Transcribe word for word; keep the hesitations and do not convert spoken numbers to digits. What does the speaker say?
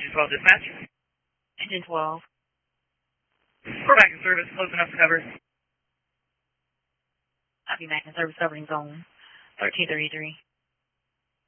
twelve dispatch. Engine twelve. We're back in service, close enough to cover. I'll be back in service covering zone thirteen thirty-three.